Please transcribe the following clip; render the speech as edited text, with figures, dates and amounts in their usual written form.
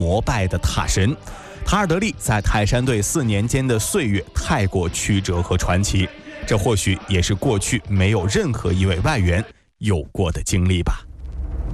膜拜的塔神。塔尔德利在泰山队4年间的岁月太过曲折和传奇，这或许也是过去没有任何一位外援有过的经历吧。